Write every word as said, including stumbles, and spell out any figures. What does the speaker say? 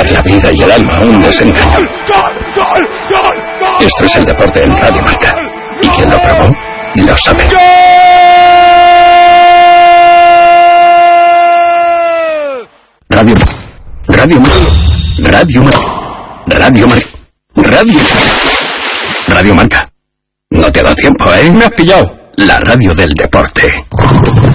dar la vida y el alma a un desengaño. Esto es el deporte en Radio Marca. Y quien lo probó, lo sabe. Radio... Radio... Radio... Radio... Radio... Radio Marca. No te da tiempo, ¿eh? Me has pillado. La radio del deporte.